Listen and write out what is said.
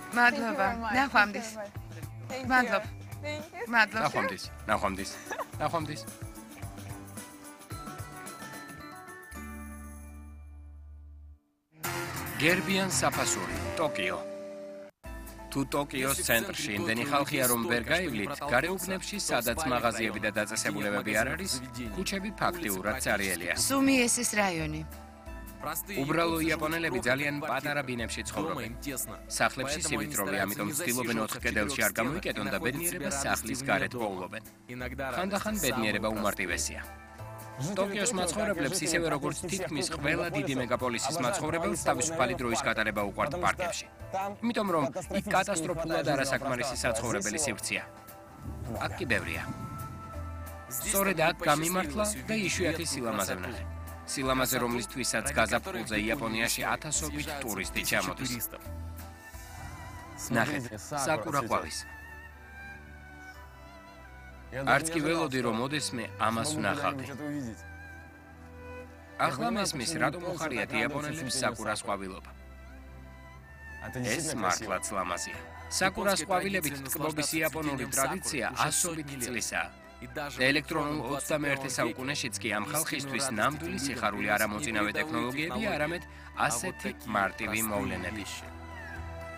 მადლობა. ნახვამდის. მადლობ. მადლობ. ნახვამდის. გერბიან საფასური, ტოკიო. თუ ტოკიოს ცენტრში იმდენი ხალხია, რომ ვერ გაივლით, გარეუბნებში, სადაც მაღაზიები და დაწესებულებები არ არის, ქუჩები ფაქტიურად წარიელია. სუმიესის რაიონი. უბრალო იაპონელები ძალიან პატარა ბინებში ცხოვრობენ. სახლებში სივიწროვე, ამიტომ ცდილობენ 4 კედელში არ გამოიკეტონ და ბედნიერება სახლის გარეთ პოულობენ. ხანდახან ბედნიერება უმარტივესია. ტოკიოს მაცხოვრებლებს ისევე როგორც თითქმის ყველა დიდი მეგაპოლისის მაცხოვრებელს თავისუფალი დროის გატარება უყვართ პარკებში. იმიტომ რომ იქ კატასტროფულად არასაკმარისი საცხოვრებელი სივრცეა. აქ კი ბევრია. სწორედ აქ გამიმართლა და იშვიათი სილამაზე ვნახე. სილამაზე, რომლისთვისაც გაზაფხულზე იაპონიაში ათასობით ტურისტი ჩამოდის. ნახეთ, საკურა ყვავის. არც კი ველოდი, რომ ოდესმე ამას ვნახავდი. ახლა მესმის, რატომ უხარიათ იაპონელებს საკურას ყვავილობა. ეს მართლაც ლამაზია. საკურას ყვავილებით ტკბობის იაპონური ტრადიცია ასობით წლისაა. ელექტრონულ 21 საუკუნეშიც კი ამ ხალხისთვის ნამდვილი სიხარული არა მოწინავე ტექნოლოგიები, არამედ ასეთი მარტივი მოვლენები.